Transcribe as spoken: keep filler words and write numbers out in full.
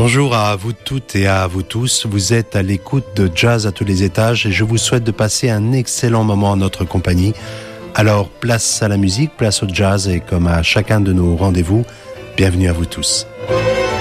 Bonjour à vous toutes et à vous tous. Vous êtes à l'écoute de Jazz à tous les étages et je vous souhaite de passer un excellent moment en notre compagnie. Alors, place à la musique, place au jazz et comme à chacun de nos rendez-vous, bienvenue à vous tous.